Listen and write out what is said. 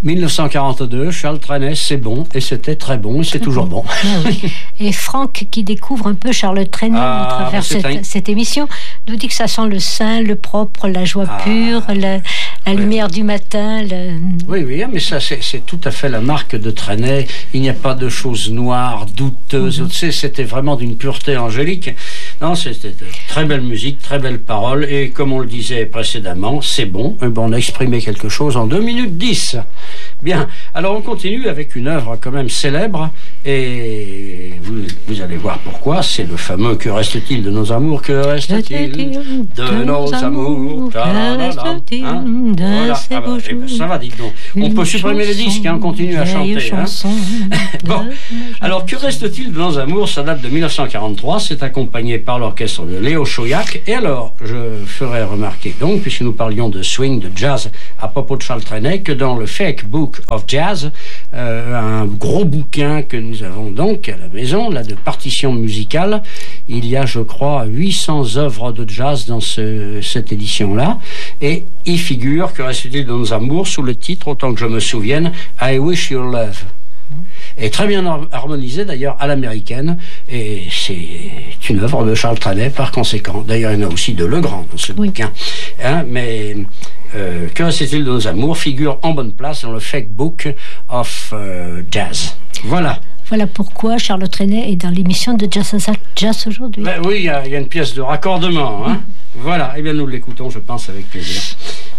1942, Charles Trenet, c'est bon, et c'était très bon, et c'est toujours bon. Ah oui. Et Franck, qui découvre un peu Charles Trenet à travers cette émission, nous dit que ça sent le sain, le propre, la joie pure, la lumière du matin. Oui, mais ça, c'est tout à fait la marque de Trenet. Il n'y a pas de choses noires, douteuses. Tu sais, c'était vraiment d'une pureté angélique. Non, c'était de très belle musique, très belle parole, et comme on le disait précédemment, c'est bon. On a exprimé quelque chose en 2 minutes 10. Bien, alors on continue avec une œuvre quand même célèbre, et vous allez voir pourquoi. C'est le fameux « Que reste-t-il de nos amours? Que reste-t-il de nos amours? » Que reste-t-il de ces beaux jours? Ça va, dites donc. On peut supprimer les disques, on continue à chanter. Bon, alors « Que reste-t-il de nos amours ?» Ça date de 1943, c'est accompagné par l'orchestre de Léo Chauillac. Et alors, je ferai remarquer donc, puisque nous parlions de swing, de jazz, à propos de Charles Trenet, que dans le Fake Book of Jazz, un gros bouquin que nous avons donc à la maison, là, de partitions musicales, il y a, je crois, 800 œuvres de jazz dans cette édition-là, et il figure, que reste-t-il de nos amours, sous le titre, autant que je me souvienne, I Wish Your Love. Et très bien harmonisé d'ailleurs à l'américaine, et c'est une œuvre de Charles Trenet par conséquent. D'ailleurs, il y en a aussi de Legrand dans ce bouquin. Mais Que reste-t-il de nos amours figure en bonne place dans le Fake Book of Jazz. Voilà. Voilà pourquoi Charles Trenet est dans l'émission de Jazz aujourd'hui. Ben oui, il y a une pièce de raccordement. Voilà, eh bien nous l'écoutons, je pense, avec plaisir.